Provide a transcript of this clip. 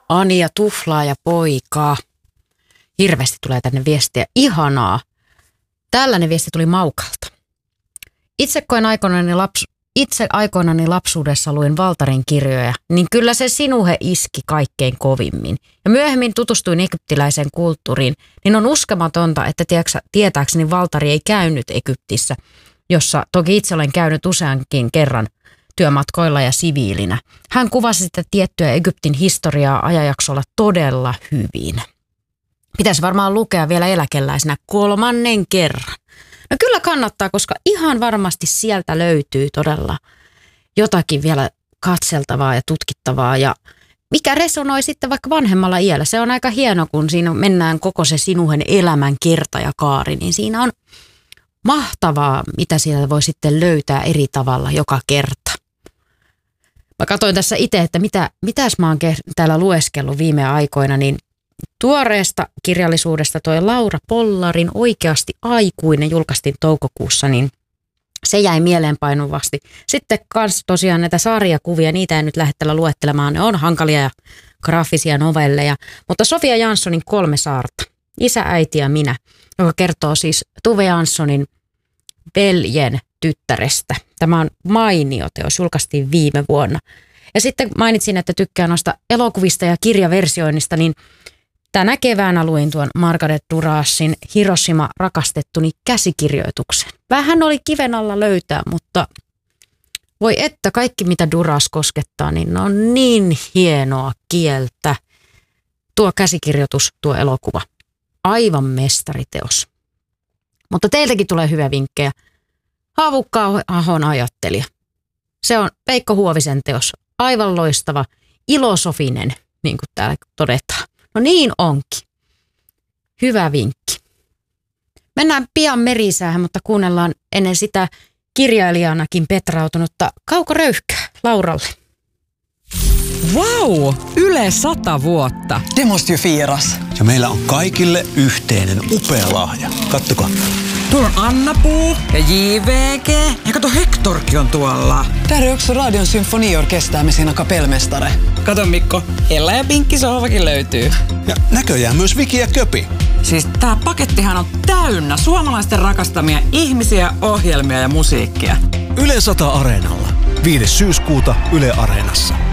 Anja tuflaa ja poikaa. Hirveästi tulee tänne viestiä. Ihanaa. Tällainen viesti tuli Maukalta. Itse aikoinani lapsuudessa luin Valtarin kirjoja, niin kyllä se sinuhe iski kaikkein kovimmin. Ja myöhemmin tutustuin egyptiläiseen kulttuuriin, niin on uskomatonta, että tietääkseni Valtari ei käynyt Egyptissä, jossa toki itse olen käynyt useankin kerran työmatkoilla ja siviilinä. Hän kuvasi sitä tiettyä Egyptin historiaa ajanjaksolla todella hyvin. Pitäisi varmaan lukea vielä eläkeläisenä 3. kerran. No kyllä kannattaa, koska ihan varmasti sieltä löytyy todella jotakin vielä katseltavaa ja tutkittavaa ja mikä resonoi sitten vaikka vanhemmalla iällä. Se on aika hieno, kun siinä mennään koko se sinuhen elämän kerta ja kaari, niin siinä on mahtavaa, mitä sieltä voi sitten löytää eri tavalla joka kerta. Mä katsoin tässä itse, että mitäs mä oon täällä lueskellut viime aikoina, niin tuoreesta kirjallisuudesta toi Laura Pollarin Oikeasti aikuinen julkaistiin toukokuussa, niin se jäi mieleenpainuvasti. Sitten kans tosiaan näitä sarjakuvia, niitä en nyt lähde tällä luettelemaan, ne on hankalia ja graafisia novelleja. Mutta Sofia Janssonin 3 saarta, Isä, äiti ja minä, joka kertoo siis Tove Janssonin veljen tyttärestä. Tämä on mainio teos, julkaistiin viime vuonna. Ja sitten mainitsin, että tykkään noista elokuvista ja kirjaversioinnista, niin tänä keväänä luin tuon Margaret Durasin Hiroshima rakastettuni käsikirjoituksen. Vähän oli kiven alla löytää, mutta voi että kaikki mitä Duras koskettaa, niin ne on niin hienoa kieltä. Tuo käsikirjoitus, tuo elokuva. Aivan mestariteos. Mutta teiltäkin tulee hyviä vinkkejä. Haavukka-ahon ajattelija. Se on Veikko Huovisen teos. Aivan loistava, ilosofinen, niin kuin täällä todetaan. No niin onkin. Hyvä vinkki. Mennään pian merisäähän, mutta kuunnellaan ennen sitä kirjailijanakin petrautunutta Kauko Röyhkää Lauralle. Vau! Yle 100 vuotta. Det måste ju firas. Ja meillä on kaikille yhteinen upea lahja. Kattokaa. Tuolla on Anna-Puu ja JVG. Ja kato, Hektorkin on tuolla. Där är också Radion symfoniorkester med sina kapellmästare. Kato Mikko, Ella ja Pinkki sohvakin löytyy. Ja näköjään myös Viki ja Köpi. Siis tää pakettihan on täynnä suomalaisten rakastamia ihmisiä, ohjelmia ja musiikkia. Yle 100 Areenalla. 5. syyskuuta Yle Areenassa.